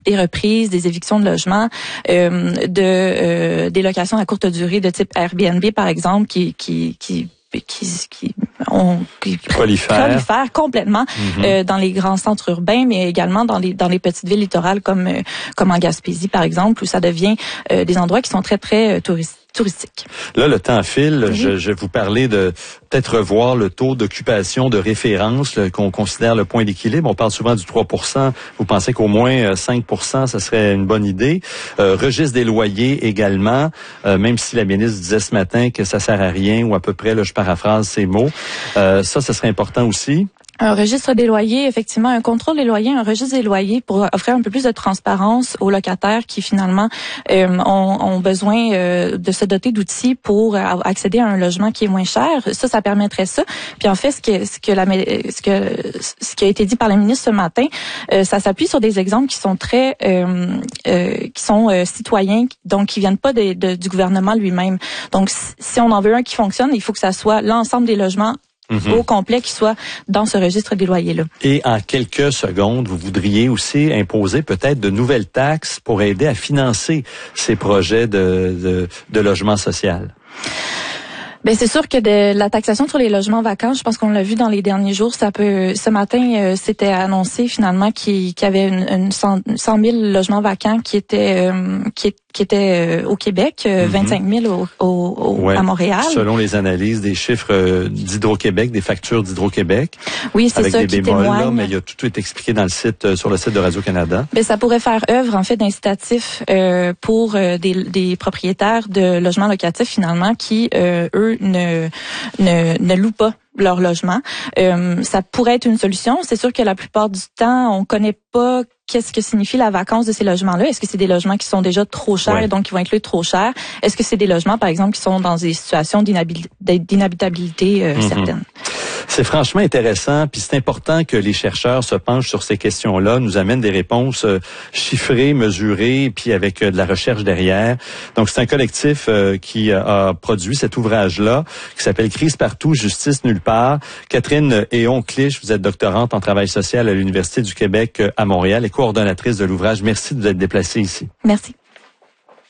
des reprises, des évictions de logements, des locations à courte durée de type Airbnb par exemple, qui prolifèrent complètement dans les grands centres urbains, mais également dans les petites villes littorales comme en Gaspésie par exemple, où ça devient des endroits qui sont très très touristique. Là, le temps file. Oui. Je vais vous parler de peut-être revoir le taux d'occupation de référence qu'on considère le point d'équilibre. On parle souvent du 3%. Vous pensez qu'au moins 5%, ça serait une bonne idée. Registre des loyers également, même si la ministre disait ce matin que ça sert à rien, ou à peu près, là, je paraphrase ces mots. Ça serait important aussi. Un registre des loyers, effectivement, un contrôle des loyers, un registre des loyers pour offrir un peu plus de transparence aux locataires qui finalement ont besoin de se doter d'outils pour accéder à un logement qui est moins cher. Ça permettrait ça. Puis en fait, ce qui a été dit par la ministre ce matin, ça s'appuie sur des exemples qui sont très qui sont citoyens, donc qui viennent pas du gouvernement lui-même. Donc si on en veut un qui fonctionne, il faut que ça soit l'ensemble des logements au complet qui soit dans ce registre des loyers-là. Et en quelques secondes, vous voudriez aussi imposer peut-être de nouvelles taxes pour aider à financer ces projets de logement social? Ben c'est sûr que la taxation sur les logements vacants, je pense qu'on l'a vu dans les derniers jours, ce matin c'était annoncé finalement qu'il y avait 100 000 logements vacants qui étaient au Québec, 25 000 à Montréal. Selon les analyses des chiffres d'Hydro-Québec, des factures d'Hydro-Québec. Oui, c'est ça avec des qui bémols, témoigne. là, mais il y a tout est expliqué dans sur le site de Radio-Canada. Ben ça pourrait faire œuvre en fait d'incitatif pour des propriétaires de logements locatifs finalement qui eux ne louent pas leur logement. Ça pourrait être une solution. C'est sûr que la plupart du temps, on connaît pas qu'est-ce que signifie la vacance de ces logements-là. Est-ce que c'est des logements qui sont déjà trop chers et donc qui vont être trop chers? Est-ce que c'est des logements, par exemple, qui sont dans des situations d'inhabitabilité certaines? C'est franchement intéressant, puis c'est important que les chercheurs se penchent sur ces questions-là, nous amènent des réponses chiffrées, mesurées, puis avec de la recherche derrière. Donc c'est un collectif qui a produit cet ouvrage-là, qui s'appelle Crise partout, justice nulle part. Catherine Héon-Clich, vous êtes doctorante en travail social à l'Université du Québec à Montréal et coordonnatrice de l'ouvrage. Merci de vous être déplacée ici. Merci.